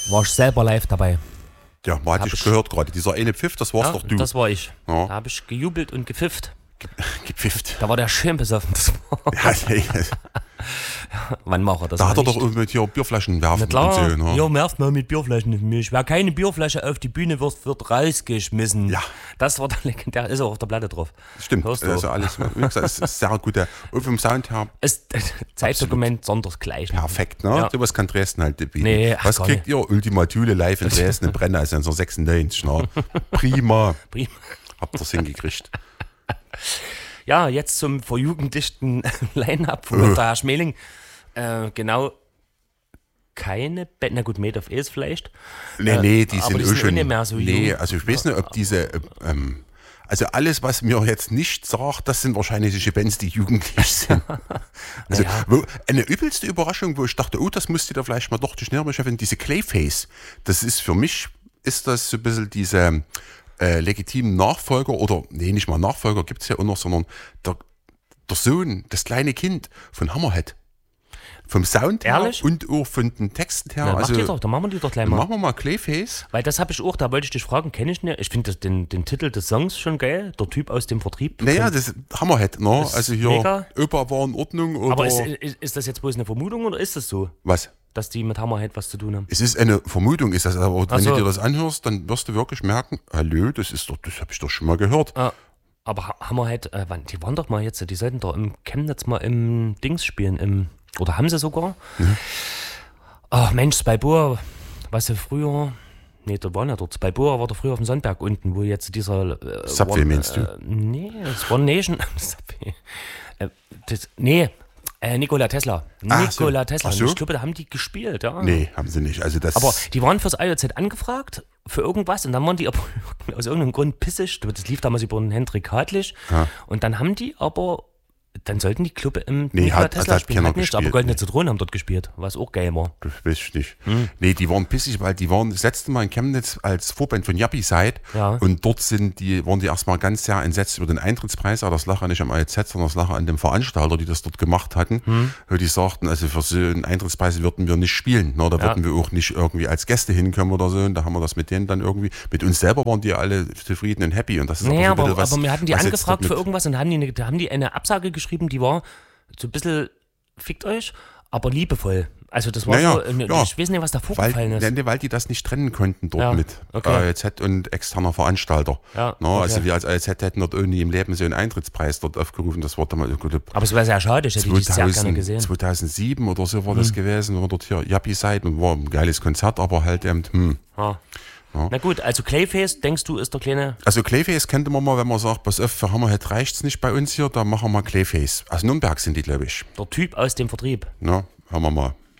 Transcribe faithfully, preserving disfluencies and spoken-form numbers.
War ich selber live dabei. Ja, man hat dich gehört gerade. Dieser eine Pfiff, das warst Ja, doch du. das war ich. Ja. Da habe ich gejubelt und gepfifft. Gepfifft. Da war der schön besoffen. Das war Ja, nee. Wann macht er das? Da hat er nicht? doch mit hier Bierflaschen werfen Na klar, und so. Ne? ja, werft mal mit Bierflaschen auf mich. Wer keine Bierflasche auf die Bühne wirft, wird rausgeschmissen. Ja. Das war der legendär, ist auch auf der Platte drauf. Stimmt, Hörst du also auch. alles, wie gesagt, es ist sehr gut. Und vom Sound her Ist äh, Zeitdokument sondersgleichen. perfekt, ne? Ja. Sowas kann Dresden halt bieten. Nee, ach, Was gar kriegt ihr? Ultima Thule live in Dresden in Brenner, also neunzehnhundertsechsundneunzig, ne? Prima. Prima. Habt ihr es hingekriegt. Ja, jetzt zum verjugendlichten Line-Up von Äh. der Herr Schmeling. Äh, genau, keine Band, na gut, Made of Ace vielleicht. Nee, Äh, nee, die aber sind die auch sind auch schon. nicht mehr so nee, jung. also ich weiß nicht, ob diese. äh, Ähm, also alles, was mir jetzt nicht sagt, das sind wahrscheinlich solche Bands, die jugendlich sind. Also Naja. wo, eine übelste Überraschung, wo ich dachte, oh, das musst du da vielleicht mal doch die Schnärme schaffen, diese Clayface. Das ist für mich, ist das so ein bisschen diese äh, legitimen Nachfolger, oder nee, nicht mal Nachfolger gibt es ja auch noch, sondern der, der Sohn, das kleine Kind von Hammerhead. Vom Sound her Ehrlich? und auch von den Texten her. Ja, also, mach die doch, dann machen wir die doch gleich dann mal. machen wir mal Clayface. Weil das habe ich auch, da wollte ich dich fragen, kenne ich nicht. Ich finde den, den Titel des Songs schon geil, der Typ aus dem Vertrieb. Naja, das ist Hammerhead, ne? Ist Also hier, mega. Opa war in Ordnung oder Aber ist, ist, ist das jetzt bloß eine Vermutung oder ist das so, was? dass die mit Hammerhead was zu tun haben? Es ist eine Vermutung, ist das, aber wenn so. du dir das anhörst, dann wirst du wirklich merken, hallo, das ist doch, das habe ich doch schon mal gehört. Ah, aber Ha- Hammerhead, äh, wann- die waren doch mal jetzt, die sollten doch im Chemnitz mal im Dings spielen, im, oder haben sie sogar? Mhm. Ach Mensch, Spalboa, was sie früher, nee, da waren ja dort, Spalboa war doch früher auf dem Sandberg unten, wo jetzt dieser äh, Subway meinst du? Äh, nee, das One Nation, Subway, äh, das, nee, äh, Nikola Tesla, Ach so. Nikola Tesla, Ach so. ich glaube, da haben die gespielt, ja. Nee, haben sie nicht. Also das. Aber die waren fürs I O Z angefragt, für irgendwas, und dann waren die aber aus irgendeinem Grund pissig. Das lief damals über den Hendrik Hartlich. Ja. Und dann haben die aber, dann sollten die Club im Nee, Nikola hat- Tesla hat spielen. keiner Hat nicht, aber gespielt, Goldene nee. Zitronen haben dort gespielt, was auch geil war. Das weiß ich nicht. Hm. Nee, die waren pissig, weil die waren das letzte Mal in Chemnitz als Vorband von Yappi Side. Ja. Und dort sind die, waren die erstmal ganz sehr entsetzt über den Eintrittspreis, aber das lag ja nicht am I O Z, sondern das lag an dem Veranstalter, die das dort gemacht hatten. Hm. Weil die sagten, also für so einen Eintrittspreis würden wir nicht spielen. Na, da Ja. würden wir auch nicht irgendwie als Gäste hinkommen oder so. Und da haben wir das mit denen dann irgendwie, mit uns selber waren die alle zufrieden und happy. Und das ist Nee, so ein aber, bisschen was, aber wir hatten die was jetzt angefragt dort für mit- irgendwas und da haben die, eine, da haben die eine Absage geschrieben, die war so ein bisschen, fickt euch, aber liebevoll. Also das war Naja, so, äh, ja. ich weiß nicht, was da Weil, vorgefallen ist. nee, weil die das nicht trennen konnten dort Ja, mit okay. I O Z und externer Veranstalter. Ja, No, okay. Also wir als I O Z hätten dort irgendwie im Leben so einen Eintrittspreis dort aufgerufen. Das war damals Aber es wäre sehr schade, ich hätte die sehr gerne zweitausend, gesehen. zweitausendsieben oder so war das gewesen. War dort hier Yappi Side und war ein geiles Konzert, aber halt eben, hm. Ja. Na gut, also Clayface, denkst du, ist der kleine. Also Clayface könnte man mal, wenn man sagt, pass auf, für Hammerhead reicht's nicht bei uns hier, dann machen wir mal Clayface. Aus Nürnberg sind die, glaube ich. Der Typ aus dem Vertrieb. Na, haben wir mal.